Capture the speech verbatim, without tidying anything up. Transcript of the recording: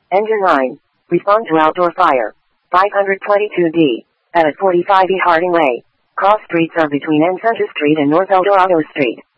Engine nine. Respond to outdoor fire. five twenty-two D. At forty-five E Harding Way. Cross streets are between Encenta Street and North Eldorado Street.